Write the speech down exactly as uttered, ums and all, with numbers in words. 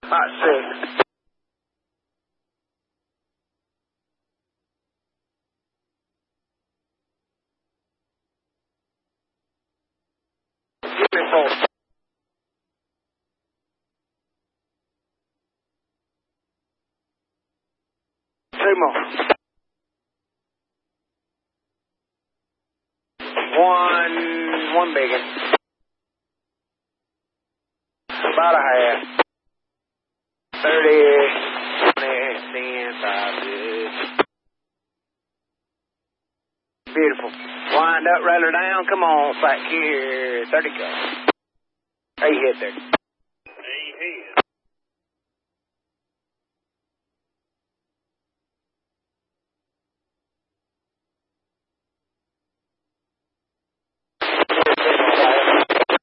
Hot six. Give me four. Two more. One, one biggin. About a half. Thirty, twenty, ten, five, six. Beautiful. Wind up, roll her down. Come on, back here. thirty go. How you hit there?